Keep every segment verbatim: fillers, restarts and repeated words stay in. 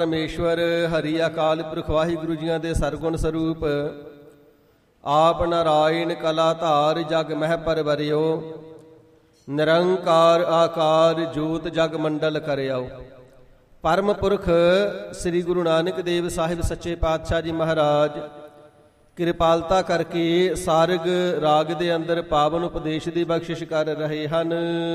ਪਰਮੇਸ਼ਵਰ ਹਰੀ ਅਕਾਲ ਪੁਰਖ ਵਾਹਿਗੁਰੂ ਜੀਆਂ ਦੇ ਸਰਗੁਣ ਸਰੂਪ ਆਪ ਨਾਰਾਇਣ ਕਲਾ ਧਾਰ ਜਗ ਮਹਿ ਪਰਵਰਿਓ ਨਿਰੰਕਾਰ ਆਕਾਰ ਜੋਤ ਜਗ ਮੰਡਲ ਕਰਿਓ। ਪਰਮ ਪੁਰਖ ਸ੍ਰੀ ਗੁਰੂ ਨਾਨਕ ਦੇਵ ਸਾਹਿਬ ਸੱਚੇ ਪਾਤਸ਼ਾਹ ਜੀ ਮਹਾਰਾਜ ਕਿਰਪਾਲਤਾ ਕਰਕੇ ਸਾਰਗ ਰਾਗ ਦੇ ਅੰਦਰ ਪਾਵਨ ਉਪਦੇਸ਼ ਦੀ ਬਖਸ਼ਿਸ਼ ਕਰ ਰਹੇ ਹਨ।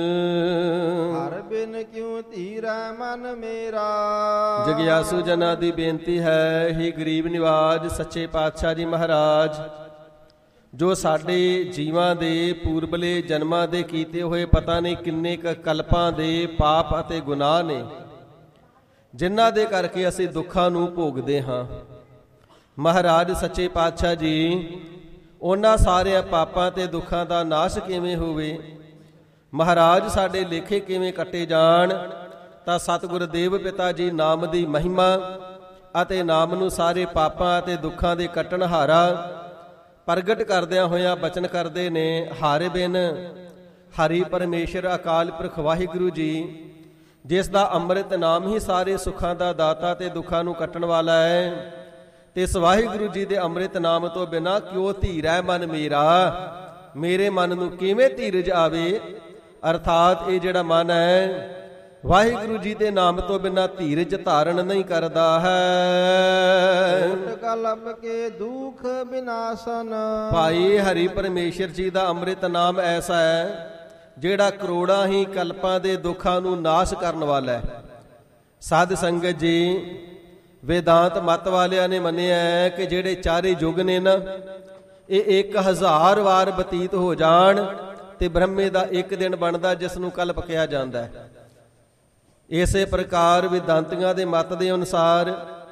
ਹਰ ਬਿਨ ਕਿਉ ਧੀਰਾ ਮਨ ਮੇਰਾ। ਜਗਿਆਸੂ ਜਨਾਂ ਦੀ ਬੇਨਤੀ ਹੈ, ਹੀ ਗਰੀਬ ਨਿਵਾਜ ਸੱਚੇ ਪਾਤਸ਼ਾਹ ਜੀ ਮਹਾਰਾਜ ਜੋ ਸਾਡੇ ਜੀਵਾਂ ਦੇ ਪੂਰਬਲੇ ਜਨਮਾਂ ਦੇ ਕੀਤੇ ਹੋਏ ਪਤਾ ਨਹੀਂ ਕਿੰਨੇ ਕੁ ਕਲਪਾਂ ਦੇ ਪਾਪ ਅਤੇ ਗੁਨਾਹ ਨੇ, ਜਿਨ੍ਹਾਂ ਦੇ ਕਰਕੇ ਅਸੀਂ ਦੁੱਖਾਂ ਨੂੰ ਭੋਗਦੇ ਹਾਂ। ਮਹਾਰਾਜ ਸੱਚੇ ਪਾਤਸ਼ਾਹ ਜੀ ਉਹਨਾਂ ਸਾਰਿਆਂ ਪਾਪਾਂ ਤੇ ਦੁੱਖਾਂ ਦਾ ਨਾਸ਼ ਕਿਵੇਂ ਹੋਵੇ, ਮਹਾਰਾਜ ਸਾਡੇ ਲੇਖੇ ਕਿਵੇਂ ਕੱਟੇ ਜਾਣ, ਤਾਂ ਸਤਿਗੁਰ ਦੇਵ ਪਿਤਾ ਜੀ ਨਾਮ ਦੀ ਮਹਿਮਾ ਅਤੇ ਨਾਮ ਨੂੰ ਸਾਰੇ ਪਾਪਾਂ ਅਤੇ ਦੁੱਖਾਂ ਦੇ ਕੱਟਣਹਾਰਾ ਪ੍ਰਗਟ ਕਰਦਿਆਂ ਹੋਇਆਂ ਬਚਨ ਕਰਦੇ ਨੇ। ਹਰ ਬਿਨ ਹਰੀ ਪਰਮੇਸ਼ਰ ਅਕਾਲ ਪੁਰਖ ਵਾਹਿਗੁਰੂ ਜੀ ਜਿਸ ਦਾ ਅੰਮ੍ਰਿਤ ਨਾਮ ਹੀ ਸਾਰੇ ਸੁੱਖਾਂ ਦਾ ਦਾਤਾ ਤੇ ਦੁੱਖਾਂ ਨੂੰ ਕੱਟਣ ਵਾਲਾ ਹੈ, ਤੇ ਇਸ ਵਾਹਿਗੁਰੂ ਜੀ ਦੇ ਅੰਮ੍ਰਿਤ ਨਾਮ ਤੋਂ ਬਿਨਾਂ ਕਿਉਂ ਧੀਰੈ ਮਨ ਮੇਰਾ, ਮੇਰੇ ਮਨ ਨੂੰ ਕਿਵੇਂ ਧੀਰਜ ਆਵੇ। ਅਰਥਾਤ ਇਹ ਜਿਹੜਾ ਮਨ ਹੈ ਵਾਹਿਗੁਰੂ ਜੀ ਦੇ ਨਾਮ ਤੋਂ ਬਿਨਾਂ ਧੀਰਜ ਧਾਰਨ ਨਹੀਂ ਕਰਦਾ ਹੈ। ਕਲਪ ਕੇ ਦੁਖ ਬਿਨਾਸਨ। ਭਾਈ ਹਰੀ ਪਰਮੇਸ਼ਰ ਜੀ ਦਾ ਅੰਮ੍ਰਿਤ ਨਾਮ ਐਸਾ ਹੈ ਜਿਹੜਾ ਕਰੋੜਾਂ ਹੀ ਕਲਪਾਂ ਦੇ ਦੁੱਖਾਂ ਨੂੰ ਨਾਸ਼ ਕਰਨ ਵਾਲਾ ਹੈ। ਸਾਧ ਸੰਗਤ ਜੀ ਵੇਦਾਂਤ ਮਤ ਵਾਲਿਆਂ ਨੇ ਮੰਨਿਆ ਕਿ ਜਿਹੜੇ ਚਾਰੇ ਯੁੱਗ ਨੇ ਨਾ, ਇਹ ਇੱਕ ਹਜ਼ਾਰ ਵਾਰ ਬਤੀਤ ਹੋ ਜਾਣ ਤੇ ਬ੍ਰਹਮੇ ਦਾ ਇੱਕ ਦਿਨ ਬਣਦਾ, ਜਿਸ ਨੂੰ ਕਲਪ ਕਿਹਾ ਜਾਂਦਾ ਹੈ। ਇਸੇ ਪ੍ਰਕਾਰ ਵੇਦਾਂਤੀਆਂ ਦੇ ਮਤ ਦੇ ਅਨੁਸਾਰ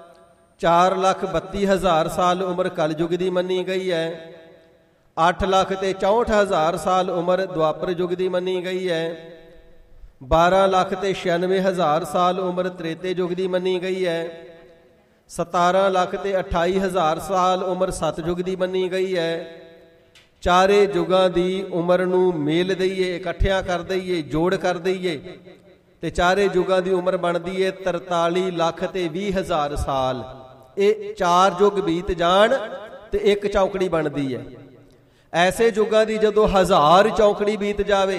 ਚਾਰ ਲੱਖ ਬੱਤੀ ਹਜ਼ਾਰ ਸਾਲ ਉਮਰ ਕਲਯੁਗ ਦੀ ਮੰਨੀ ਗਈ ਹੈ। ਅੱਠ ਲੱਖ ਤੇ ਚੌਂਹਠ ਹਜ਼ਾਰ ਸਾਲ ਉਮਰ ਦੁਆਪਰ ਯੁੱਗ ਦੀ ਮੰਨੀ ਗਈ ਹੈ। ਬਾਰਾਂ ਲੱਖ ਤੇ ਛਿਆਨਵੇਂ ਹਜ਼ਾਰ ਸਾਲ ਉਮਰ ਤ੍ਰੇਤੇ ਯੁੱਗ ਦੀ ਮੰਨੀ ਗਈ ਹੈ। ਸਤਾਰਾਂ ਲੱਖ ਤੇ ਅਠਾਈ ਹਜ਼ਾਰ ਸਾਲ ਉਮਰ ਸਤਯੁਗ ਦੀ ਮੰਨੀ ਗਈ ਹੈ। ਚਾਰੇ ਯੁਗਾਂ ਦੀ ਉਮਰ ਨੂੰ ਮੇਲ ਦਈਏ, ਇਕੱਠਿਆਂ ਕਰ ਦਈਏ, ਜੋੜ ਕਰ ਦਈਏ ਤੇ ਚਾਰੇ ਯੁਗਾਂ ਦੀ ਉਮਰ ਬਣਦੀ ਹੈ ਤਰਤਾਲੀ ਲੱਖ ਤੇ ਵੀਹ ਹਜ਼ਾਰ ਸਾਲ। ਇਹ ਚਾਰ ਯੁੱਗ ਬੀਤ ਜਾਣ ਤੇ ਇੱਕ ਚੌਕੜੀ ਬਣਦੀ ਹੈ। ਐਸੇ ਯੁੱਗਾਂ ਦੀ ਜਦੋਂ ਹਜ਼ਾਰ ਚੌਕੜੀ ਬੀਤ ਜਾਵੇ,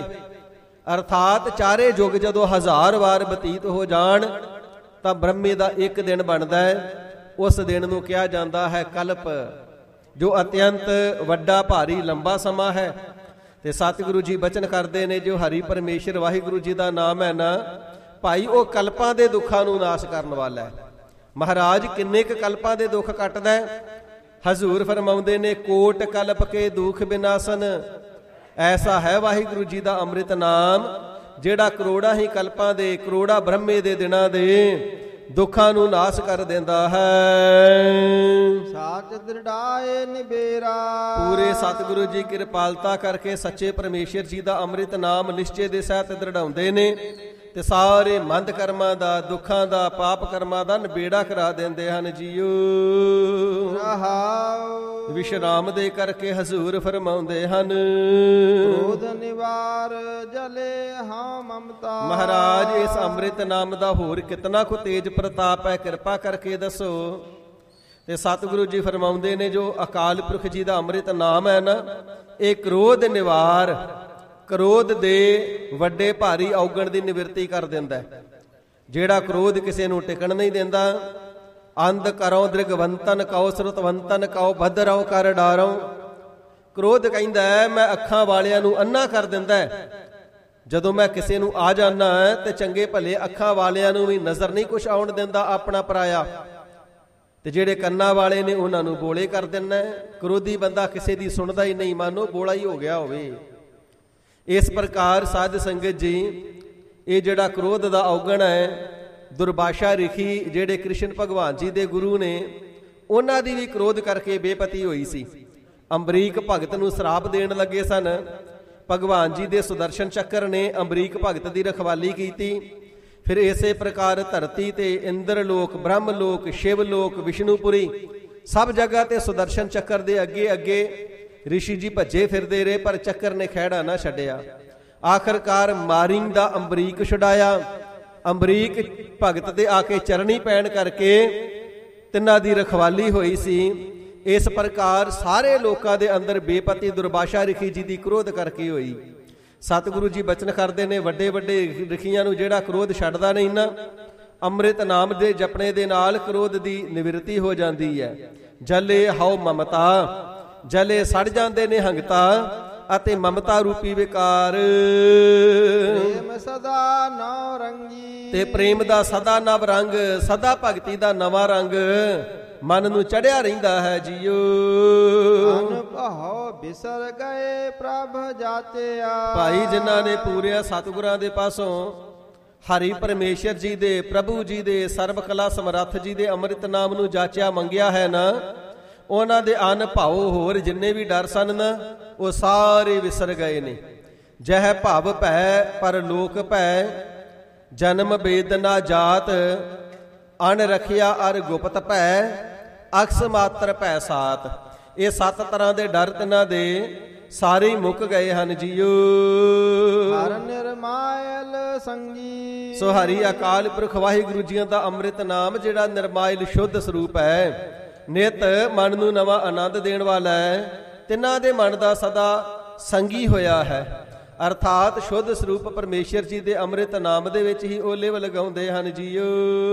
ਅਰਥਾਤ ਚਾਰੇ ਯੁੱਗ ਜਦੋਂ ਹਜ਼ਾਰ ਵਾਰ ਬਤੀਤ ਹੋ ਜਾਣ, ਤਾਂ ਬ੍ਰਹਮੇ ਦਾ ਇੱਕ ਦਿਨ ਬਣਦਾ ਹੈ। ਉਸ ਦਿਨ ਨੂੰ ਕਿਹਾ ਜਾਂਦਾ ਹੈ ਕਲਪ, ਜੋ ਅਤਿਅੰਤ ਵੱਡਾ ਭਾਰੀ ਲੰਬਾ ਸਮਾਂ ਹੈ। ਤੇ ਸਤਿਗੁਰੂ ਜੀ ਬਚਨ ਕਰਦੇ ਨੇ, ਜੋ ਹਰੀ ਪਰਮੇਸ਼ਰ ਵਾਹਿਗੁਰੂ ਜੀ ਦਾ ਨਾਮ ਹੈ ਨਾ ਭਾਈ, ਉਹ ਕਲਪਾਂ ਦੇ ਦੁੱਖਾਂ ਨੂੰ ਨਾਸ਼ ਕਰਨ ਵਾਲਾ ਹੈ। ਮਹਾਰਾਜ ਕਿੰਨੇ ਕੁ ਕਲਪਾਂ ਦੇ ਦੁੱਖ ਕੱਟਦਾ ਹੈ। ਹਜ਼ੂਰ ਫਰਮਾਉਂਦੇ ਨੇ, ਕੋਟ ਕਲਪ ਕੇ ਦੁੱਖ ਬਿਨਾਸਨ। ਐਸਾ ਹੈ ਵਾਹਿਗੁਰੂ ਜੀ ਦਾ ਅੰਮ੍ਰਿਤ ਨਾਮ ਜਿਹੜਾ ਕਰੋੜਾਂ ਹੀ ਕਲਪਾਂ ਦੇ, ਕਰੋੜਾਂ ਬ੍ਰਹਮੇ ਦੇ ਦਿਨਾਂ ਦੇ ਦੁੱਖਾਂ ਨੂੰ ਨਾਸ਼ ਕਰ ਦਿੰਦਾ ਹੈ। ਸਾਚ ਦ੍ਰਿੜਾਏ ਨਿਬੇਰਾ। ਪੂਰੇ ਸਤਿਗੁਰੂ ਜੀ ਕਿਰਪਾਲਤਾ ਕਰਕੇ ਸੱਚੇ ਪਰਮੇਸ਼ਰ ਜੀ ਦਾ ਅੰਮ੍ਰਿਤ ਨਾਮ ਨਿਸ਼ਚੇ ਦੇ ਸਹਿਤ ਦ੍ਰਿੜਾਉਂਦੇ ਨੇ ਤੇ ਸਾਰੇ ਮੰਦ ਕਰਮਾਂ ਦਾ, ਦੁੱਖਾਂ ਦਾ, ਪਾਪ ਕਰਮਾਂ ਦਾ ਨਿਬੇੜਾ ਕਰਾ ਦਿੰਦੇ ਹਨ ਜੀਓ। ਰਹਾਉ ਵਿਸ਼ਰਾਮ ਦੇ ਕਰਕੇ ਹਜ਼ੂਰ ਫਰਮਾਉਂਦੇ ਹਨ, ਕ੍ਰੋਧ ਨਿਵਾਰ ਜਲੇ ਹਾਂ ਮਮਤਾ। ਮਹਾਰਾਜ ਇਸ ਅੰਮ੍ਰਿਤ ਨਾਮ ਦਾ ਹੋਰ ਕਿਤਨਾ ਕੁ ਤੇਜ ਪ੍ਰਤਾਪ ਹੈ, ਕਿਰਪਾ ਕਰਕੇ ਦੱਸੋ। ਤੇ ਸਤਿਗੁਰੂ ਜੀ ਫਰਮਾਉਂਦੇ ਨੇ, ਜੋ ਅਕਾਲ ਪੁਰਖ ਜੀ ਦਾ ਅੰਮ੍ਰਿਤ ਨਾਮ ਹੈ ਨਾ, ਇਹ ਕ੍ਰੋਧ ਨਿਵਾਰ, ਕ੍ਰੋਧ ਦੇ ਵੱਡੇ ਭਾਰੀ ਔਗਣ ਦੀ ਨਿਵਰਤੀ ਕਰ ਦਿੰਦਾ ਹੈ। ਜਿਹੜਾ ਕ੍ਰੋਧ ਕਿਸੇ ਨੂੰ ਟਿਕਣ ਨਹੀਂ ਦਿੰਦਾ। ਅੰਧ ਕਰੋ ਦ੍ਰਿਗਵੰਤਨ ਕਉ ਸਰਤਵੰਤਨ ਕਉ ਭਦਰਉ ਕਰ ਡਾਰਉ। ਕ੍ਰੋਧ ਕਹਿੰਦਾ ਹੈ ਮੈਂ ਅੱਖਾਂ ਵਾਲਿਆਂ ਨੂੰ ਅੰਨਾ ਕਰ ਦਿੰਦਾ ਹੈ। ਜਦੋਂ ਮੈਂ ਕਿਸੇ ਨੂੰ ਆ ਜਾਣਾ ਤੇ ਚੰਗੇ ਭਲੇ ਅੱਖਾਂ ਵਾਲਿਆਂ ਨੂੰ ਵੀ ਨਜ਼ਰ ਨਹੀਂ ਕੁਛ ਆਉਣ ਦਿੰਦਾ ਆਪਣਾ ਪਰਾਇਆ, ਤੇ ਜਿਹੜੇ ਕੰਨਾਂ ਵਾਲੇ ਨੇ ਉਹਨਾਂ ਨੂੰ ਬੋਲੇ ਕਰ ਦਿੰਦਾ। ਕ੍ਰੋਧੀ ਬੰਦਾ ਕਿਸੇ ਦੀ ਸੁਣਦਾ ਹੀ ਨਹੀਂ, ਮਾਨੋ ਬੋਲਾ ਹੀ ਹੋ ਗਿਆ ਹੋਵੇ। ਇਸ ਪ੍ਰਕਾਰ ਸਾਧ ਸੰਗਤ ਜੀ ਇਹ ਜਿਹੜਾ ਕ੍ਰੋਧ ਦਾ ਔਗਣ ਹੈ, ਦੁਰਭਾਸ਼ਾ ਰਿਖੀ ਜਿਹੜੇ ਕ੍ਰਿਸ਼ਨ ਭਗਵਾਨ ਜੀ ਦੇ ਗੁਰੂ ਨੇ, ਉਹਨਾਂ ਦੀ ਵੀ ਕ੍ਰੋਧ ਕਰਕੇ ਬੇਪਤੀ ਹੋਈ ਸੀ। ਅੰਬਰੀਕ ਭਗਤ ਨੂੰ ਸ਼ਰਾਪ ਦੇਣ ਲੱਗੇ ਸਨ। ਭਗਵਾਨ ਜੀ ਦੇ ਸੁਦਰਸ਼ਨ ਚੱਕਰ ਨੇ ਅੰਬਰੀਕ ਭਗਤ ਦੀ ਰਖਵਾਲੀ ਕੀਤੀ। ਫਿਰ ਇਸੇ ਪ੍ਰਕਾਰ ਧਰਤੀ ਤੇ ਇੰਦਰ ਲੋਕ, ਬ੍ਰਹਮ ਲੋਕ, ਸ਼ਿਵ ਲੋਕ, ਵਿਸ਼ਨੂਪੁਰੀ ਸਭ ਜਗ੍ਹਾ ਤੇ ਸੁਦਰਸ਼ਨ ਚੱਕਰ ਦੇ ਅੱਗੇ ਅੱਗੇ ਰਿਸ਼ੀ ਜੀ ਭੱਜੇ ਫਿਰਦੇ ਰਹੇ, ਪਰ ਚੱਕਰ ਨੇ ਖਹਿੜਾ ਨਾ ਛੱਡਿਆ। ਆਖਰਕਾਰ ਮਾਰਿੰਗ ਦਾ ਅੰਬਰੀਕ ਛੁਡਾਇਆ ਅਮਰੀਕ ਭਗਤ ਦੇ ਆ ਕੇ ਚਰਣੀ ਪੈਣ ਕਰਕੇ ਤਿੰਨਾਂ ਦੀ ਰਖਵਾਲੀ ਹੋਈ ਸੀ। ਇਸ ਪ੍ਰਕਾਰ ਸਾਰੇ ਲੋਕਾਂ ਦੇ ਅੰਦਰ ਬੇਪਤੀ ਦੁਰਬਾਸ਼ਾ ਰਿਖੀ ਜੀ ਦੀ ਕ੍ਰੋਧ ਕਰਕੇ ਹੋਈ। ਸਤਿਗੁਰੂ ਜੀ ਬਚਨ ਕਰਦੇ ਨੇ, ਵੱਡੇ ਵੱਡੇ ਰਿਖੀਆਂ ਨੂੰ ਜਿਹੜਾ ਕ੍ਰੋਧ ਛੱਡਦਾ ਨਹੀਂ ਨਾ, ਅੰਮ੍ਰਿਤ ਨਾਮ ਦੇ ਜਪਣੇ ਦੇ ਨਾਲ ਕ੍ਰੋਧ ਦੀ ਨਿਵਰਤੀ ਹੋ ਜਾਂਦੀ ਹੈ। ਜਲੇ ਹਉ ਮਮਤਾ, ਜਲੇ ਸੜ ਜਾਂਦੇ ਨੇ ਹੰਗਤਾ ਅਤੇ ਮਮਤਾ ਰੂਪੀ ਵਿਕਾਰ। ਪ੍ਰੇਮ ਸਦਾ ਨੌ ਰੰਗੀ, ਤੇ ਪ੍ਰੇਮ ਦਾ ਸਦਾ ਨਵ ਰੰਗ, ਸਦਾ ਭਗਤੀ ਦਾ ਨਵਾਂ ਰੰਗ ਮਨ ਨੂੰ ਚੜਿਆ ਰਹਿੰਦਾ ਹੈ ਜੀਓ। ਅਨਭਉ ਬਿਸਰ ਗਏ ਪ੍ਰਭ ਜਾਚਿਆ। ਭਾਈ ਜਿਨ੍ਹਾਂ ਨੇ ਪੂਰਿਆ ਸਤਿਗੁਰਾਂ ਦੇ ਪਾਸੋਂ ਹਰੀ ਪਰਮੇਸ਼ਰ ਜੀ ਦੇ, ਪ੍ਰਭੂ ਜੀ ਦੇ, ਸਰਬ ਕਲਾ ਸਮਰੱਥ ਜੀ ਦੇ ਅੰਮ੍ਰਿਤ ਨਾਮ ਨੂੰ ਜਾਚਿਆ ਮੰਗਿਆ ਹੈ ਨਾ, ਉਹਨਾਂ ਦੇ ਅਨ ਭਾਉ ਹੋਰ ਜਿੰਨੇ ਵੀ ਡਰ ਸਨ ਨਾ, ਉਹ ਸਾਰੇ ਵਿਸਰ ਗਏ ਨੇ। ਜਹ ਭਵ ਭੈ ਪਰ ਲੋਕ ਭੈ, ਜਨਮ ਬੇਦਨਾ ਜਾਤ, ਅਣ ਰਖਿਆ ਅਰ ਗੁਪਤ ਭੈ, ਅਕਸ ਮਾਤਰ ਭੈ ਸਾਤ। ਇਹ ਸੱਤ ਤਰ੍ਹਾਂ ਦੇ ਡਰ ਤਿਨਾਂ ਦੇ ਸਾਰੇ ਹੀ ਮੁੱਕ ਗਏ ਹਨ ਜੀਓ। ਹਰ ਨਿਰਮਾਇਲ ਸੰਗੀ, ਸੋ ਹਰੀ ਅਕਾਲ ਪੁਰਖ ਵਾਹਿਗੁਰੂ ਜੀਆਂ ਦਾ ਅੰਮ੍ਰਿਤ ਨਾਮ ਜਿਹੜਾ ਨਿਰਮਾਇਲ ਸ਼ੁੱਧ ਸਰੂਪ ਹੈ, ਨਿਤ ਮਨ ਨੂੰ ਨਵਾਂ ਆਨੰਦ ਦੇਣ ਵਾਲਾ ਹੈ, ਤਿੰਨਾਂ ਦੇ ਮਨ ਦਾ ਸਦਾ ਸੰਗੀ ਹੋਇਆ ਹੈ। ਅਰਥਾਤ ਸ਼ੁੱਧ ਸਰੂਪ ਪਰਮੇਸ਼ਰ ਜੀ ਦੇ ਅੰਮ੍ਰਿਤ ਨਾਮ ਦੇ ਵਿੱਚ ਹੀ ਉਹ ਲਿਵ ਲਗਾਉਂਦੇ ਹਨ ਜੀਓ।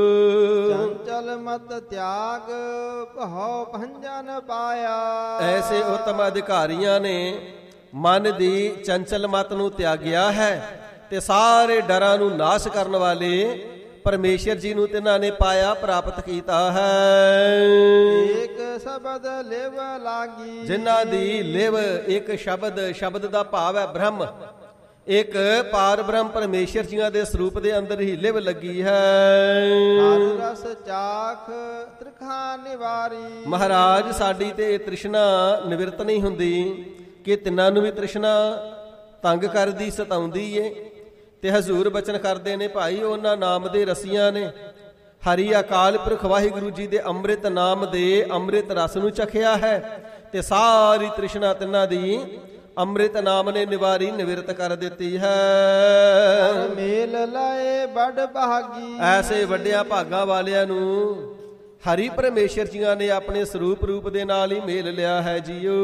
ਚੰਚਲ ਮਤ ਤਿਆਗ ਭਉ ਭੰਜਨ ਪਾਇਆ। ਐਸੇ ਉਤਮ ਅਧਿਕਾਰੀਆਂ ਨੇ ਮਨ ਦੀ ਚੰਚਲ ਮਤ ਨੂੰ ਤਿਆਗਿਆ ਹੈ ਤੇ ਸਾਰੇ ਡਰਾਂ ਨੂੰ ਨਾਸ਼ ਕਰਨ ਵਾਲੇ ਪਰਮੇਸ਼ਰ ਜੀ ਨੂੰ ਤਿਨਾਂ ਨੇ ਪਾਇਆ, ਪ੍ਰਾਪਤ ਕੀਤਾ ਹੈ। ਇੱਕ ਸ਼ਬਦ ਲਿਵ ਲਾਗੀ, ਜਿਨ੍ਹਾਂ ਦੀ ਲਿਵ ਇੱਕ ਸ਼ਬਦ, ਸ਼ਬਦ ਦਾ ਭਾਵ ਹੈ ਬ੍ਰਹਮ, ਇੱਕ ਪਾਰ ਬ੍ਰਹਮ ਪਰਮੇਸ਼ਰ ਜੀਆਂ ਦੇ ਸਰੂਪ ਦੇ ਅੰਦਰ ਹੀ ਲਿਵ ਲੱਗੀ ਹੈ। ਹਰ ਰਸ ਚਾਖ ਤ੍ਰਿਖਾ ਨਿਵਾਰੀ। ਮਹਾਰਾਜ ਸਾਡੀ ਤੇ ਇਹ ਤ੍ਰਿਸ਼ਨਾ ਨਿਵਰਤ ਨਹੀਂ ਹੁੰਦੀ ਕਿ ਤਿੰਨਾਂ ਨੂੰ ਵੀ ਤ੍ਰਿਸ਼ਨਾ ਤੰਗ ਕਰਦੀ, ਸਤਾਉਂਦੀ ਏ। ਤੇ ਹਜ਼ੂਰ ਬਚਨ ਕਰਦੇ ਨੇ, ਭਾਈ ਉਹਨਾਂ ਨਾਮ ਦੇ ਰਸੀਆਂ ਨੇ ਹਰੀ ਅਕਾਲ ਪੁਰਖ ਵਾਹਿਗੁਰੂ ਜੀ ਦੇ ਅੰਮ੍ਰਿਤ ਨਾਮ ਦੇ ਅੰਮ੍ਰਿਤ ਰਸ ਨੂੰ ਚਖਿਆ ਹੈ ਤੇ ਸਾਰੀ ਤ੍ਰਿਸ਼ਨਾ ਤਿੰਨਾਂ ਦੀ ਅੰਮ੍ਰਿਤ ਨਾਮ ਨੇ ਨਿਵਾਰੀ, ਨਿਵਰਤ ਕਰ ਦਿੱਤੀ ਹੈ। ਮੇਲ ਲਏ ਬੜ ਭਾਗੀ, ਐਸੇ ਵੱਡਿਆਂ ਭਾਗਾਂ ਵਾਲਿਆਂ ਨੂੰ ਹਰੀ ਪਰਮੇਸ਼ਰ ਜੀਆਂ ਨੇ ਆਪਣੇ ਸਰੂਪ ਰੂਪ ਦੇ ਨਾਲ ਹੀ ਮੇਲ ਲਿਆ ਹੈ ਜੀਓ।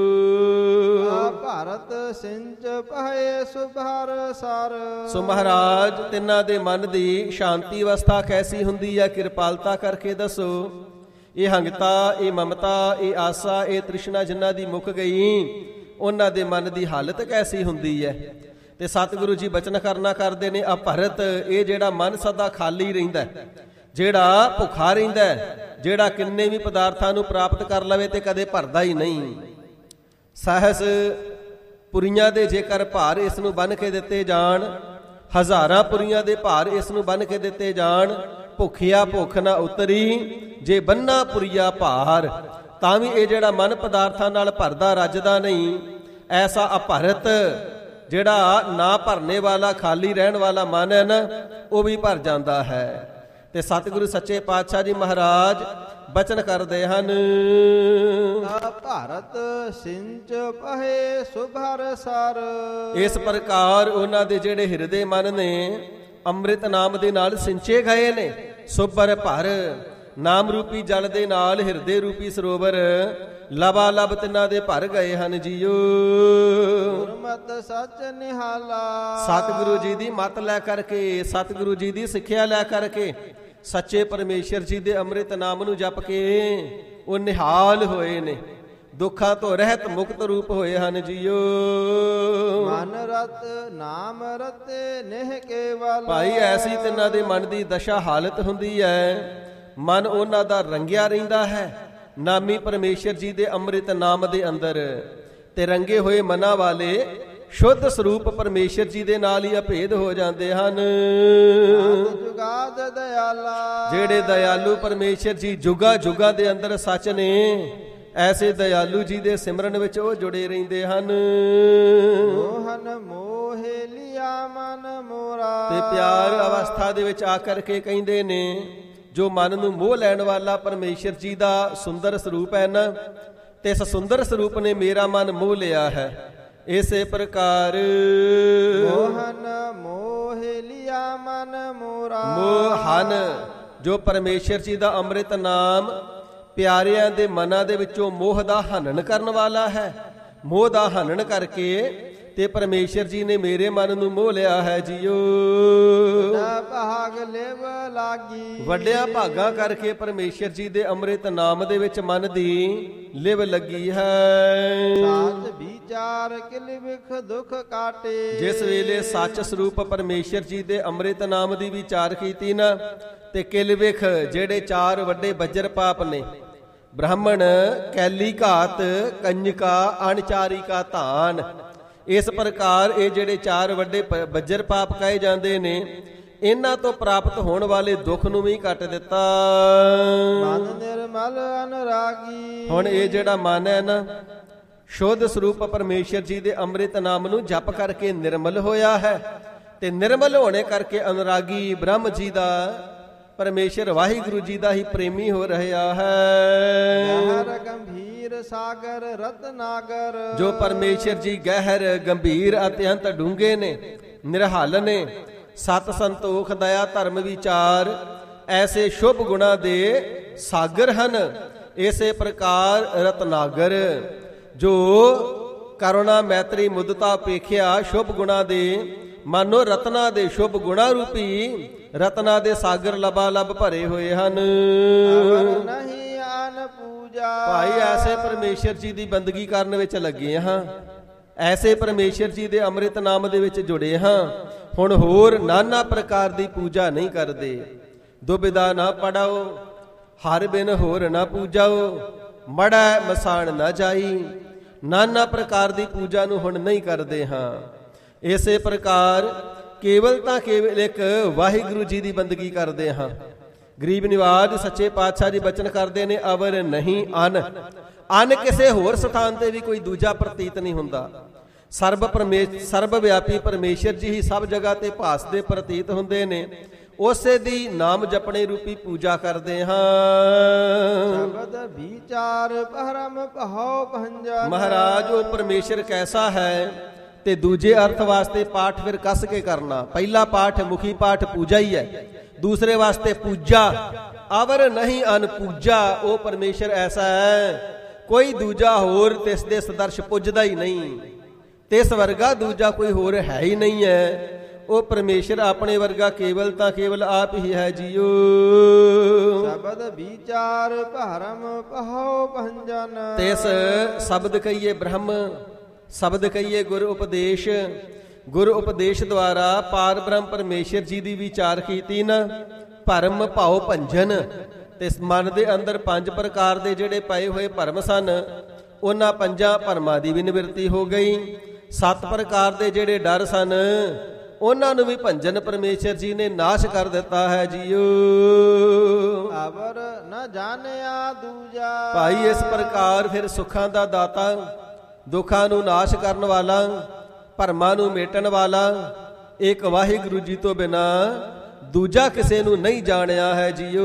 ਭਾਰਤ ਸਿੰਚ ਪਹੇ ਸੁਭਰ ਸਰ। ਸੋ ਮਹਾਰਾਜ ਤਿੰਨਾਂ ਦੇ ਮਨ ਦੀ ਸ਼ਾਂਤੀ ਅਵਸਥਾ ਕੈਸੀ ਹੁੰਦੀ ਹੈ, ਕਿਰਪਾਲਤਾ ਕਰਕੇ ਦੱਸੋ। ਇਹ ਹੰਗਤਾ, ਇਹ ਮਮਤਾ, ਇਹ ਆਸਾ, ਇਹ ਤ੍ਰਿਸ਼ਨਾ ਜਿਨ੍ਹਾਂ ਦੀ ਮੁੱਕ ਗਈ, ਉਹਨਾਂ ਦੇ ਮਨ ਦੀ ਹਾਲਤ ਕੈਸੀ ਹੁੰਦੀ ਹੈ। ਤੇ ਸਤਿਗੁਰੂ ਜੀ ਬਚਨ ਕਰਨਾ ਕਰਦੇ ਨੇ, ਆ ਭਰਤ, ਇਹ ਜਿਹੜਾ ਮਨ ਸਦਾ ਖਾਲੀ ਰਹਿੰਦਾ, ਜਿਹੜਾ ਭੁੱਖਾ ਰਹਿੰਦਾ, ਜਿਹੜਾ ਕਿੰਨੇ ਵੀ ਪਦਾਰਥਾਂ ਨੂੰ ਪ੍ਰਾਪਤ ਕਰ ਲਵੇ ਤੇ ਕਦੇ ਭਰਦਾ ਹੀ ਨਹੀਂ। ਸਹਸ ਪੁਰੀਆਂ ਦੇ ਜੇਕਰ ਭਾਰ ਇਸ ਨੂੰ ਬੰਨ੍ਹ ਕੇ ਦਿੱਤੇ ਜਾਣ, ਹਜ਼ਾਰਾਂ ਪੁਰੀਆਂ ਦੇ ਭਾਰ ਇਸ ਨੂੰ ਬੰਨ੍ਹ ਕੇ ਦਿੱਤੇ ਜਾਣ, ਭੁੱਖਿਆ ਭੁੱਖ ਨਾ ਉਤਰੀ, ਜੇ ਬੰਨਾ ਪੁਰੀਆ ਭਾਰ, ਤਾਂ ਵੀ ਇਹ ਜਿਹੜਾ ਮਨ ਪਦਾਰਥਾਂ ਨਾਲ ਭਰਦਾ ਰੱਜਦਾ ਨਹੀਂ। ਐਸਾ ਅਭਰਤ ਜਿਹੜਾ ਨਾ ਭਰਨੇ ਵਾਲਾ, ਖਾਲੀ ਰਹਿਣ ਵਾਲਾ ਮਨ ਹੈ ਨਾ, ਉਹ ਵੀ ਭਰ ਜਾਂਦਾ ਹੈ। ਤੇ ਸਤਿਗੁਰੂ ਸੱਚੇ ਪਾਤਸ਼ਾਹ ਜੀ ਮਹਾਰਾਜ ਬਚਨ ਕਰਦੇ ਹਨ, ਭਾਰਤ ਸਿੰਚ ਪਹੇ ਸੁਭਰ ਸਰ। ਇਸ ਪ੍ਰਕਾਰ ਉਹਨਾਂ ਦੇ ਜਿਹੜੇ ਹਿਰਦੇ ਮਨ ਨੇ ਅੰਮ੍ਰਿਤ ਨਾਮ ਦੇ ਨਾਲ ਸਿੰਚੇ ਗਏ ਨੇ। ਸੁਭਰ ਭਰ, ਨਾਮ ਰੂਪੀ ਜਲ ਦੇ ਨਾਲ ਹਿਰਦੇ ਰੂਪੀ ਸਰੋਵਰ ਲਬਾ ਲਬ ਤਿੰਨਾਂ ਦੇ ਭਰ ਗਏ ਹਨ ਜੀਓ। ਗੁਰਮਤਿ ਸੱਚ ਨਿਹਾਲਾ, ਸਤਿਗੁਰੂ ਜੀ ਦੀ ਮੱਤ ਲੈ ਕਰਕੇ, ਸਤਿਗੁਰੂ ਜੀ ਦੀ ਸਿੱਖਿਆ ਲੈ ਕਰਕੇ, ਸੱਚੇ ਪਰਮੇਸ਼ਰ ਜੀ ਦੇ ਅੰਮ੍ਰਿਤ ਨਾਮ ਨੂੰ ਜਪ ਕੇ ਉਹ ਨਿਹਾਲ ਹੋਏ ਨੇ, ਦੁੱਖਾਂ ਤੋਂ ਰਹਿਤ ਮੁਕਤ ਰੂਪ ਹੋਏ ਹਨ ਜੀਓ। ਮਨ ਰਤ ਨਾਮ ਰਤੇ ਨਹਿ ਕੇਵਲ। ਭਾਈ ਐਸੀ ਤਿੰਨਾਂ ਦੇ ਮਨ ਦੀ ਦਸ਼ਾ ਹਾਲਤ ਹੁੰਦੀ ਹੈ, ਮਨ ਉਹਨਾਂ ਦਾ ਰੰਗਿਆ ਰਹਿੰਦਾ ਹੈ ਨਾਮੀ ਪਰਮੇਸ਼ਰ ਜੀ ਦੇ ਅੰਮ੍ਰਿਤ ਨਾਮ ਦੇ ਅੰਦਰ। ਤੇ ਰੰਗੇ ਹੋਏ ਮਨਾਂ ਵਾਲੇ ਸ਼ੁੱਧ ਸਰੂਪ ਪਰਮੇਸ਼ਰ ਜੀ ਦੇ ਨਾਲ ਹੀ ਅਭੇਦ ਹੋ ਜਾਂਦੇ ਹਨ। ਜੁਗਾਦ ਦਇਆਲਾ, ਜਿਹੜੇ ਦਇਆਲੂ ਪਰਮੇਸ਼ਰ ਜੀ ਜੁਗਾ ਜੁਗਾ ਦੇ ਅੰਦਰ ਸੱਚ ਨੇ, ਐਸੇ ਦਇਆਲੂ ਜੀ ਦੇ ਸਿਮਰਨ ਵਿੱਚ ਉਹ ਜੁੜੇ ਰਹਿੰਦੇ ਹਨ। ਮੋਹਨ ਮੋਹਿ ਲਿਆ ਮਨ ਮੋਰਾ। ਤੇ ਪਿਆਰ ਅਵਸਥਾ ਦੇ ਵਿੱਚ ਆ ਕਰਕੇ ਕਹਿੰਦੇ ਨੇ, ਜੋ ਮਨ ਨੂੰ ਮੋਹ ਲੈਣ ਵਾਲਾ ਪਰਮੇਸ਼ਰ ਜੀ ਦਾ ਸੁੰਦਰ ਸਰੂਪ ਹੈ ਨਾ, ਤੇ ਇਸ ਸੁੰਦਰ ਸਰੂਪ ਨੇ ਮੇਰਾ ਮਨ ਮੋਹ ਲਿਆ ਹੈ। ਇਸੇ ਪ੍ਰਕਾਰ ਮੋਹਨ ਮੋਹ ਮੋਹ ਲਿਆ ਮਨ ਮੋਰਾ। ਮੋਹ ਹਨ, ਜੋ ਪਰਮੇਸ਼ਰ ਜੀ ਦਾ ਅੰਮ੍ਰਿਤ ਨਾਮ ਪਿਆਰਿਆਂ ਦੇ ਮਨਾਂ ਦੇ ਵਿੱਚੋਂ ਮੋਹ ਦਾ ਹਨਨ ਕਰਨ ਵਾਲਾ ਹੈ। ਮੋਹ ਦਾ ਹਨਨ ਕਰਕੇ ਤੇ ਪਰਮੇਸ਼ਰ ਜੀ ਨੇ ਮੇਰੇ ਮਨ ਨੂੰ ਮੋਹ ਲਿਆ ਹੈ ਜੀਓ। ਭਾਗ ਲਿਵ ਲਾਗੀ, ਵੱਡਿਆਂ ਭਾਗਾਂ ਕਰਕੇ ਪਰਮੇਸ਼ਰ ਜੀ ਦੇ ਅੰਮ੍ਰਿਤ ਨਾਮ ਦੇ ਵਿੱਚ ਮਨ ਦੀ ਲਿਵ ਲੱਗੀ ਹੈ। ਸਾਚ ਵਿਚਾਰ ਕਿਲ ਵਿਖ ਦੁਖ ਕਾਟੇ, ਜਿਸ ਵੇਲੇ ਸੱਚ ਸਰੂਪ ਪਰਮੇਸ਼ਰ ਜੀ ਦੇ ਅੰਮ੍ਰਿਤ ਨਾਮ ਦੀ ਵਿਚਾਰ ਕੀਤੀ ਨਾ, ਤੇ ਕਿਲ ਵਿਖ ਜਿਹੜੇ ਚਾਰ ਵੱਡੇ ਬੱਜਰ ਪਾਪ ਨੇ, ਬ੍ਰਾਹਮਣ, ਕੈਲੀ ਘਾਤ, ਕੰਜਕਾ, ਅਣਚਾਰਿਕਾ ਧਾਨ, ਇਸ ਪ੍ਰਕਾਰ ਇਹ ਜਿਹੜੇ ਚਾਰ ਵੱਡੇ ਬੱਜਰ ਪਾਪ ਕਹੇ ਜਾਂਦੇ ਨੇ, ਇਹਨਾਂ ਤੋਂ ਪ੍ਰਾਪਤ ਹੋਣ ਵਾਲੇ ਦੁੱਖ ਨੂੰ ਵੀ ਕੱਟ ਦਿੱਤਾ। ਮਨ ਨਿਰਮਲ ਅਨੁਰਾਗੀ, ਹੁਣ ਇਹ ਜਿਹੜਾ ਮਨ ਹੈ ਨਾ, ਸ਼ੁੱਧ ਸਰੂਪ ਪਰਮੇਸ਼ਰ ਜੀ ਦੇ ਅੰਮ੍ਰਿਤ ਨਾਮ ਨੂੰ ਜਪ ਕਰਕੇ ਨਿਰਮਲ ਹੋਇਆ ਹੈ, ਤੇ ਨਿਰਮਲ ਹੋਣੇ ਕਰਕੇ ਅਨੁਰਾਗੀ ਬ੍ਰਹਮ ਜੀ ਦਾ, ਪਰਮੇਸ਼ਰ ਵਾਹਿਗੁਰੂ ਜੀ ਦਾ ਹੀ ਪ੍ਰੇਮੀ ਹੋ ਰਿਹਾ ਹੈ। ਗਹਿਰ ਗੰਭੀਰ ਸਾਗਰ ਰਤਨਾਗਰ, ਜੋ ਪਰਮੇਸ਼ਰ ਜੀ ਗਹਿਰ ਗੰਭੀਰ ਅਤਿਅੰਤ ਡੂੰਘੇ ਨੇ, ਨਿਰਹਲ ਨੇ, ਸਤ ਸੰਤੋਖ ਦਇਆ ਧਰਮ ਵਿਚਾਰ ਐਸੇ ਸ਼ੁਭ ਗੁਣਾ ਦੇ ਸਾਗਰ ਹਨ। ਇਸੇ ਪ੍ਰਕਾਰ ਰਤਨਾਗਰ, ਜੋ ਕਰੁਣਾ ਮੈਤਰੀ ਮੁਦਤਾ ਉਪੇਖਿਆ ਸ਼ੁਭ ਗੁਣਾ ਦੇ, ਮਾਨੋ ਰਤਨਾ ਦੇ ਸ਼ੁਭ ਗੁਣਾ ਰੂਪੀ ਰਤਨਾ ਦੇ ਸਾਗਰ ਲਬਾ ਲਬ ਭਰੇ ਹੋਏ ਹਨ। ਨਹੀਂ ਆਨ ਪੂਜਾ, ਭਾਈ ਐਸੇ ਪਰਮੇਸ਼ਰ ਜੀ ਦੀ ਬੰਦਗੀ ਕਰਨ ਵਿੱਚ ਲੱਗੇ ਹਾਂ, ਐਸੇ ਪਰਮੇਸ਼ਰ ਜੀ ਦੇ ਅੰਮ੍ਰਿਤ ਨਾਮ ਦੇ ਵਿੱਚ ਜੁੜੇ ਹਾਂ। ਹੁਣ ਹੋਰ ਨਾਨਾ ਪ੍ਰਕਾਰ ਦੀ ਪੂਜਾ ਨਹੀਂ ਕਰਦੇ। ਦੁਬਿਧਾ ਨਾ ਪੜਾਓ, ਹਰ ਬਿਨ ਹੋਰ ਨਾ ਪੂਜਾਓ, ਮੜਾ ਮਸਾਣ ਨਾ ਜਾਈ, ਨਾਨਾ ਪ੍ਰਕਾਰ ਦੀ ਪੂਜਾ ਨੂੰ ਹੁਣ ਨਹੀਂ ਕਰਦੇ ਹਾਂ। ਇਸੇ ਪ੍ਰਕਾਰ ਕੇਵਲ ਤਾਂ ਕੇਵਲ ਇੱਕ ਵਾਹਿਗੁਰੂ ਜੀ ਦੀ ਬੰਦਗੀ ਕਰਦੇ ਹਾਂ। ਗਰੀਬ ਨਿਵਾਜ ਸੱਚੇ ਪਾਤਸ਼ਾਹ ਜੀ ਬਚਨ ਕਰਦੇ ਨੇ, ਅਵਰ ਨਹੀਂ ਅਨ, ਅਨ ਕਿਸੇ ਹੋਰ ਸਥਾਨ ਤੇ ਵੀ ਕੋਈ ਦੂਜਾ ਪ੍ਰਤੀਤ ਨਹੀਂ ਹੁੰਦਾ। ਸਰਬ ਪਰਮੇਸ਼ਰ ਸਰਬ ਵਿਆਪੀ ਪਰਮੇਸ਼ਰ ਜੀ ਹੀ ਸਭ ਜਗ੍ਹਾ ਤੇ ਭਾਸਦੇ ਪ੍ਰਤੀਤ ਹੁੰਦੇ ਨੇ। ਉਸੇ ਦੀ ਨਾਮ ਜਪਣੇ ਰੂਪੀ ਪੂਜਾ ਕਰਦੇ ਹਾਂ। ਸ਼ਬਦ ਵਿਚਾਰ ਪਰਮ ਪਹਉ ਭੰਜਨ, ਮਹਾਰਾਜ ਉਹ ਪਰਮੇਸ਼ਰ ਕੈਸਾ ਹੈ, ਤੇ ਦੂਜੇ ਅਰਥ ਵਾਸਤੇ ਪਾਠ ਫਿਰ ਕੱਸ ਕੇ ਕਰਨਾ। ਪਹਿਲਾ ਪਾਠ ਮੁਖੀ ਪਾਠ ਪੂਜਾ ਹੀ ਹੈ, ਦੂਸਰੇ ਵਾਸਤੇ ਪੂਜਾ। ਅਵਰ ਨਹੀਂ ਅਨ ਪੂਜਾ, ਉਹ ਪਰਮੇਸ਼ਰ ਐਸਾ ਹੈ, ਕੋਈ ਦੂਜਾ ਹੋਰ ਤਿਸ ਦੇ ਸਦਰਸ਼ ਪੁੱਜਦਾ ਹੀ ਨਹੀਂ, ਤਿਸ ਵਰਗਾ ਦੂਜਾ ਕੋਈ ਹੋਰ ਹੈ ਹੀ ਨਹੀਂ ਹੈ। ਉਹ ਪਰਮੇਸ਼ਰ ਆਪਣੇ ਵਰਗਾ ਕੇਵਲ ਤਾਂ ਕੇਵਲ ਆਪ ਹੀ ਹੈ ਜੀਓ। ਸ਼ਬਦ ਵਿਚਾਰ ਭਰਮ ਪਹਉ ਭੰਜਨ, ਤਿਸ ਸ਼ਬਦ ਕਹੀਏ ਬ੍ਰਹਮ, ਸ਼ਬਦ ਕਹੀਏ ਗੁਰ ਉਪਦੇਸ਼, ਗੁਰ ਉਪਦੇਸ਼ ਦੁਆਰਾ ਪਾਰ ਬ੍ਰਹਮ ਪਰਮੇਸ਼ਰ ਜੀ ਦੀ ਵਿਚਾਰ ਕੀਤੀ ਨਾ, ਭਰਮ ਭਾਉ ਭੰਜਨ, ਤੇ ਮਨ ਦੇ ਅੰਦਰ ਪੰਜ ਪ੍ਰਕਾਰ ਦੇ ਜਿਹੜੇ ਪਏ ਹੋਏ ਭਰਮ ਸਨ, ਉਹਨਾਂ ਪੰਜਾਂ ਭਰਮਾਂ ਦੀ ਵੀ ਨਿਵਰਤੀ ਹੋ ਗਈ। ਸੱਤ ਪ੍ਰਕਾਰ ਦੇ ਜਿਹੜੇ ਡਰ ਸਨ, ਉਹਨਾਂ ਨੂੰ ਵੀ ਭੰਜਨ ਪਰਮੇਸ਼ਰ ਜੀ ਨੇ ਨਾਸ਼ ਕਰ ਦਿੱਤਾ ਹੈ ਜੀਓ। ਅਵਰ ਨਾ ਜਾਣਿਆ ਦੂਜਾ, ਭਾਈ ਇਸ ਪ੍ਰਕਾਰ ਫਿਰ ਸੁੱਖਾਂ ਦਾ ਦਾਤਾ, ਦੁੱਖਾਂ ਨੂੰ ਨਾਸ਼ ਕਰਨ ਵਾਲਾ, ਭਰਮਾਂ ਨੂੰ ਮੇਟਣ ਵਾਲਾ ਇੱਕ ਵਾਹਿਗੁਰੂ ਜੀ ਤੋਂ ਬਿਨਾ ਦੂਜਾ ਕਿਸੇ ਨੂੰ ਨਹੀਂ ਜਾਣਿਆ ਹੈ ਜੀਓ।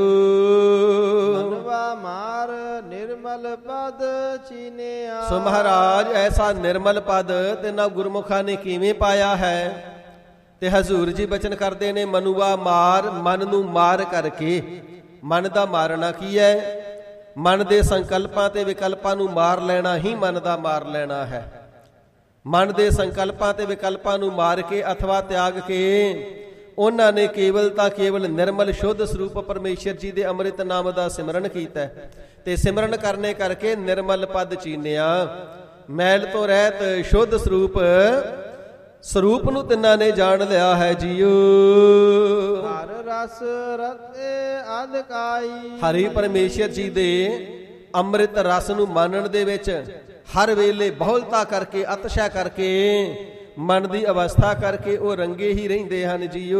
ਮਨਵਾ ਮਾਰ ਨਿਰਮਲ ਪਦ ਚੀਨਿਆ, ਸੋ ਮਹਾਰਾਜ ਐਸਾ ਨਿਰਮਲ ਪਦ ਤੇ ਨਾ ਗੁਰਮੁਖਾਂ ਨੇ ਕਿਵੇਂ ਪਾਇਆ ਹੈ। ਤੇ ਹਜ਼ੂਰ ਜੀ ਬਚਨ ਕਰਦੇ ਨੇ, ਮਨੁਆ ਮਾਰ, ਮਨ ਨੂੰ ਮਾਰ ਕਰਕੇ। ਮਨ ਦਾ ਮਾਰਨਾ ਕੀ ਹੈ? ਮਨ ਦੇ ਸੰਕਲਪਾਂ ਤੇ ਵਿਕਲਪਾਂ ਨੂੰ ਮਾਰ ਲੈਣਾ ਹੀ ਮਨ ਦਾ ਮਾਰ ਲੈਣਾ ਹੈ। ਮਨ ਦੇ ਸੰਕਲਪਾਂ ਤੇ ਵਿਕਲਪਾਂ ਨੂੰ ਮਾਰ ਕੇ ਅਥਵਾ ਤਿਆਗ ਕੇ ਉਹਨਾਂ ਨੇ ਕੇਵਲ ਤਾਂ ਕੇਵਲ ਨਿਰਮਲ ਸ਼ੁੱਧ ਸਰੂਪ ਪਰਮੇਸ਼ਰ ਜੀ ਦੇ ਅੰਮ੍ਰਿਤ ਨਾਮ ਦਾ ਸਿਮਰਨ ਕੀਤਾ, ਤੇ ਸਿਮਰਨ ਕਰਨੇ ਕਰਕੇ ਨਿਰਮਲ ਪਦ ਚੀਨਿਆ। ਮੈਲ ਤੋਂ ਰਹਿਤ ਸ਼ੁੱਧ ਸਰੂਪ ਸਰੂਪ ਨੂੰ ਤਿੰਨਾਂ ਨੇ ਜਾਣ ਲਿਆ ਹੈ ਜੀਓ। ਹਰ ਰਸ ਰਤੇ ਅਧਕਾਈ, ਹਰੀ ਪਰਮੇਸ਼ਰ ਜੀ ਦੇ ਅੰਮ੍ਰਿਤ ਰਸ ਨੂੰ ਮਾਨਣ ਦੇ ਵਿੱਚ ਹਰ ਵੇਲੇ ਬਹੁਲਤਾ ਕਰਕੇ, ਅਤਸ਼ਾ ਕਰਕੇ, ਮਨ ਦੀ ਅਵਸਥਾ ਕਰਕੇ ਉਹ ਰੰਗੇ ਹੀ ਰਹਿੰਦੇ ਹਨ ਜੀਓ।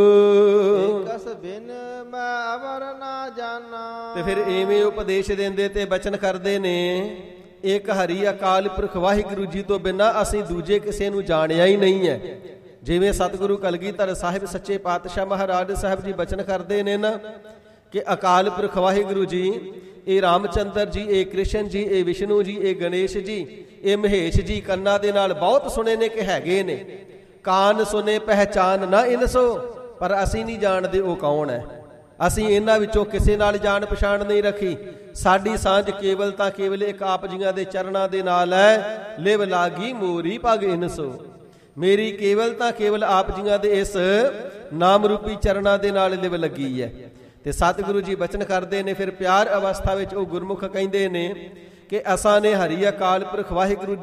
ਕਸ ਬਿਨ ਮੈਂ ਅਵਰ ਨਾ ਜਾਣਾ, ਤੇ ਫਿਰ ਐਵੇਂ ਉਪਦੇਸ਼ ਦਿੰਦੇ ਤੇ ਬਚਨ ਕਰਦੇ ਨੇ, ਇੱਕ ਹਰੀ ਅਕਾਲ ਪੁਰਖ ਵਾਹਿਗੁਰੂ ਜੀ ਤੋਂ ਬਿਨਾਂ ਅਸੀਂ ਦੂਜੇ ਕਿਸੇ ਨੂੰ ਜਾਣਿਆ ਹੀ ਨਹੀਂ ਹੈ। ਜਿਵੇਂ ਸਤਿਗੁਰੂ ਕਲਗੀਧਰ ਸਾਹਿਬ ਸੱਚੇ ਪਾਤਸ਼ਾਹ ਮਹਾਰਾਜ ਸਾਹਿਬ ਜੀ ਬਚਨ ਕਰਦੇ ਨੇ ਨਾ, ਕਿ ਅਕਾਲ ਪੁਰਖ ਵਾਹਿਗੁਰੂ ਜੀ, ਇਹ ਰਾਮਚੰਦਰ ਜੀ, ਇਹ ਕ੍ਰਿਸ਼ਨ ਜੀ, ਇਹ ਵਿਸ਼ਨੂੰ ਜੀ, ਇਹ ਗਣੇਸ਼ ਜੀ, ਇਹ ਮਹੇਸ਼ ਜੀ, ਕੰਨਾਂ ਦੇ ਨਾਲ ਬਹੁਤ ਸੁਣੇ ਨੇ ਕਿ ਹੈਗੇ ਨੇ, ਕਾਨ ਸੁਨੇ ਪਹਿਚਾਨ ਨਾ ਇਨਸੋ, ਪਰ ਅਸੀਂ ਨਹੀਂ ਜਾਣਦੇ ਉਹ ਕੌਣ ਹੈ। ਅਸੀਂ ਇਹਨਾਂ ਵਿੱਚੋਂ ਕਿਸੇ ਨਾਲ ਜਾਣ ਪਛਾਣ ਨਹੀਂ ਰੱਖੀ। ਸਾਡੀ ਸਾਂਝ ਕੇਵਲ ਤਾਂ ਕੇਵਲ ਇੱਕ ਆਪ ਜੀਆਂ ਦੇ ਚਰਨਾਂ ਦੇ ਨਾਲ ਹੈ। ਲਿਵ ਲਾਗੀ ਮੋਰੀ ਪਗ ਇਨਸੋ, ਮੇਰੀ ਕੇਵਲ ਤਾਂ ਕੇਵਲ ਆਪ ਜੀਆਂ ਦੇ ਇਸ ਨਾਮ ਰੂਪੀ ਚਰਨਾਂ ਦੇ ਨਾਲ ਲਿਵ ਲੱਗੀ ਹੈ। ਤੇ ਸਤਿਗੁਰੂ ਜੀ ਬਚਨ ਕਰਦੇ ਨੇ, ਫਿਰ ਪਿਆਰ ਅਵਸਥਾ ਵਿੱਚ ਉਹ ਗੁਰਮੁਖ ਕਹਿੰਦੇ ਨੇ ਕਿ ਅਸਾਂ ਨੇ ਹਰੀ ਅਕਾਲ ਪੁਰਖ ਵਾਹਿਗੁਰੂ